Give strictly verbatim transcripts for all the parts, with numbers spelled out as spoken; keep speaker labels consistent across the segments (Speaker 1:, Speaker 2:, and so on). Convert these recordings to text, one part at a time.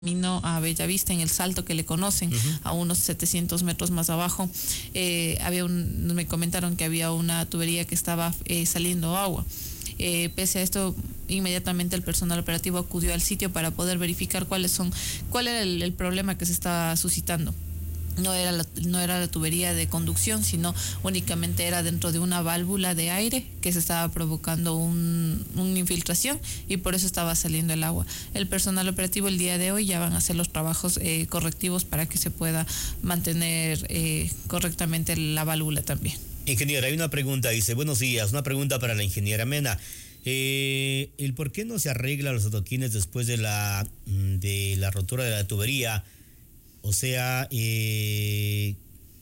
Speaker 1: camino a Bellavista, en el Salto que le conocen, uh-huh. a unos setecientos metros más abajo, eh, había un, me comentaron que había una tubería que estaba eh, saliendo agua. Eh, pese a esto, inmediatamente el personal operativo acudió al sitio para poder verificar cuáles son, cuál era el, el problema que se estaba suscitando. No era, la, no era la tubería de conducción, sino únicamente era dentro de una válvula de aire que se estaba provocando un, una infiltración y por eso estaba saliendo el agua. El personal operativo el día de hoy ya van a hacer los trabajos eh, correctivos para que se pueda mantener eh, correctamente la válvula también.
Speaker 2: Ingeniera, hay una pregunta, dice, buenos días, una pregunta para la ingeniera Mena. Eh, ¿El por qué no se arreglan los adoquines después de la, de la rotura de la tubería? O sea, eh,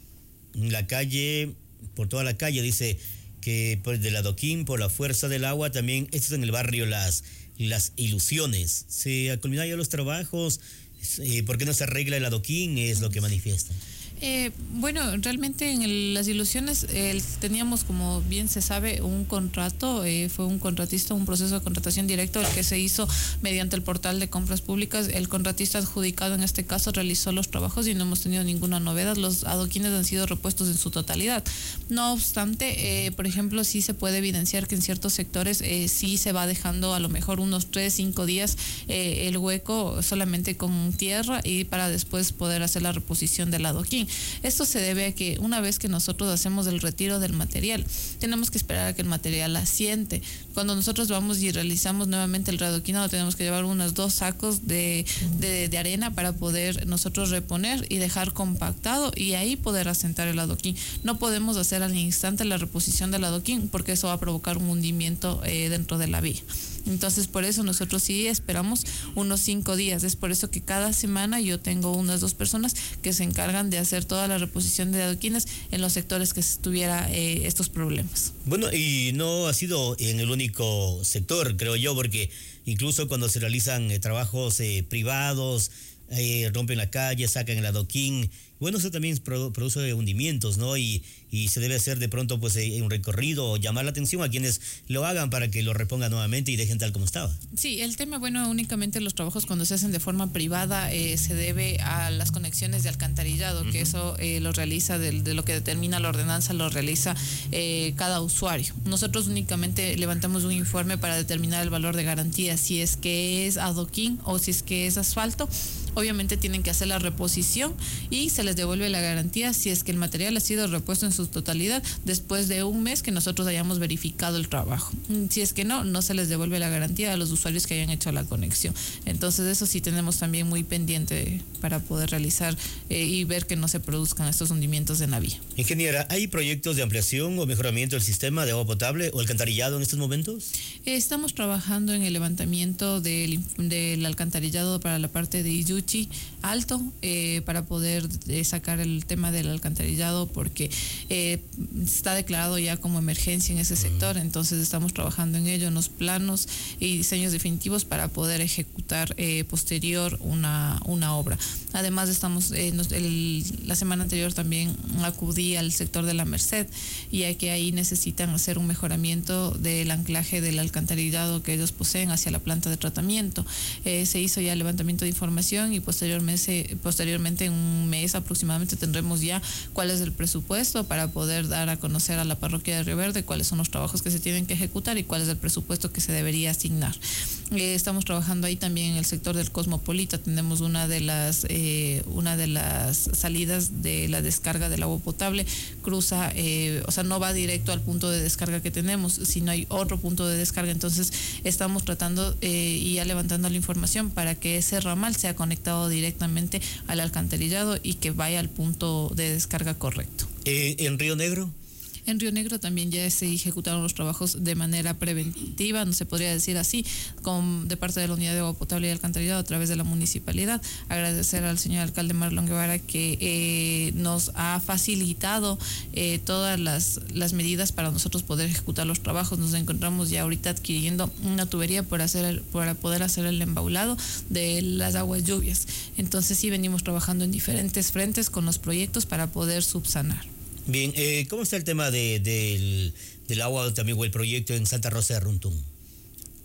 Speaker 2: la calle, por toda la calle, dice que pues, del adoquín, por la fuerza del agua, también, esto es en el barrio Las, las Ilusiones. ¿Se han culminado ya los trabajos? Eh, ¿Por qué no se arregla el adoquín? Es lo que manifiestan.
Speaker 1: Eh, bueno, realmente en el, las Ilusiones eh, teníamos, como bien se sabe, un contrato, eh, fue un contratista, un proceso de contratación directo el que se hizo mediante el portal de compras públicas. El contratista adjudicado en este caso realizó los trabajos y no hemos tenido ninguna novedad. Los adoquines han sido repuestos en su totalidad. No obstante, eh, por ejemplo, sí se puede evidenciar que en ciertos sectores eh, sí se va dejando a lo mejor unos tres, cinco días eh, el hueco solamente con tierra y para después poder hacer la reposición del adoquín. Esto se debe a que una vez que nosotros hacemos el retiro del material, tenemos que esperar a que el material asiente. Cuando nosotros vamos y realizamos nuevamente el readoquinado, tenemos que llevar unos dos sacos de, de, de arena para poder nosotros reponer y dejar compactado y ahí poder asentar el adoquín. No podemos hacer al instante la reposición del adoquín porque eso va a provocar un hundimiento eh, dentro de la vía. Entonces, por eso nosotros sí esperamos unos cinco días. Es por eso que cada semana yo tengo unas dos personas que se encargan de hacer toda la reposición de adoquines en los sectores que tuviera eh, estos problemas.
Speaker 2: Bueno, y no ha sido en el único sector, creo yo, porque incluso cuando se realizan eh, trabajos eh, privados, eh, rompen la calle, sacan el adoquín. Bueno, eso también produ- produce hundimientos, ¿no? Y, y se debe hacer de pronto pues eh, un recorrido o llamar la atención a quienes lo hagan para que lo repongan nuevamente y dejen tal como estaba.
Speaker 1: Sí, el tema, bueno, únicamente los trabajos cuando se hacen de forma privada eh, se debe a las conexiones de alcantarillado, uh-huh. que eso eh, lo realiza, de, de lo que determina la ordenanza, lo realiza eh, cada usuario. Nosotros únicamente levantamos un informe para determinar el valor de garantía, si es que es adoquín o si es que es asfalto. Obviamente tienen que hacer la reposición y se les devuelve la garantía si es que el material ha sido repuesto en su totalidad después de un mes que nosotros hayamos verificado el trabajo. Si es que no, no se les devuelve la garantía a los usuarios que hayan hecho la conexión. Entonces eso sí tenemos también muy pendiente para poder realizar eh, y ver que no se produzcan estos hundimientos en la vía.
Speaker 2: Ingeniera, ¿hay proyectos de ampliación o mejoramiento del sistema de agua potable o alcantarillado en estos momentos?
Speaker 1: Eh, estamos trabajando en el levantamiento del, del alcantarillado para la parte de Iyuchi Alto eh, para poder eh, sacar el tema del alcantarillado porque eh, está declarado ya como emergencia en ese sector, entonces estamos trabajando en ello, en los planos y diseños definitivos para poder ejecutar eh, posterior una, una obra. Además estamos, eh, nos, el, la semana anterior también acudí al sector de la Merced, ya que ahí necesitan hacer un mejoramiento del anclaje del alcantarillado que ellos poseen hacia la planta de tratamiento. Eh, se hizo ya el levantamiento de información y posteriormente, posteriormente en un mes aproximadamente tendremos ya cuál es el presupuesto para poder dar a conocer a la parroquia de Río Verde cuáles son los trabajos que se tienen que ejecutar y cuál es el presupuesto que se debería asignar. Eh, estamos trabajando ahí también en el sector del Cosmopolita. Tenemos una de las eh, una de las salidas de la descarga del agua potable, cruza, eh, o sea, no va directo al punto de descarga que tenemos, sino hay otro punto de descarga. Entonces estamos tratando eh, y ya levantando la información para que ese ramal sea conectado directamente al alcantarillado y que vaya al punto de descarga correcto.
Speaker 2: Eh, ¿En Río Negro?
Speaker 1: En Río Negro también ya se ejecutaron los trabajos de manera preventiva, no se podría decir así, con, de parte de la Unidad de Agua Potable y Alcantarillado a través de la municipalidad. Agradecer al señor alcalde Marlon Guevara que eh, nos ha facilitado eh, todas las, las medidas para nosotros poder ejecutar los trabajos. Nos encontramos ya ahorita adquiriendo una tubería para, hacer el, para poder hacer el embaulado de las aguas lluvias. Entonces sí venimos trabajando en diferentes frentes con los proyectos para poder subsanar.
Speaker 2: Bien, eh, ¿cómo está el tema de, de, del, del agua también o el proyecto en Santa Rosa de Runtún?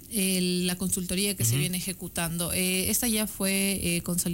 Speaker 1: el- la consultoría que uh-huh. se viene ejecutando. Eh, esta ya fue eh, consolidada